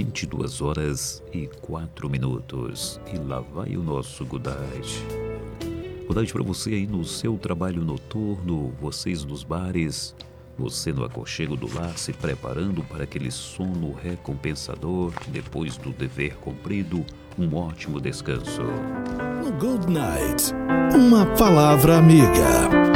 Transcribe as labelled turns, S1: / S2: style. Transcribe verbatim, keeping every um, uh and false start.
S1: vinte e duas horas e quatro minutos. E lá vai o nosso Good Night. Good Night para você aí no seu trabalho noturno, vocês nos bares, você no aconchego do lar se preparando para aquele sono recompensador depois do dever cumprido, um ótimo descanso.
S2: No Good Night, uma palavra amiga.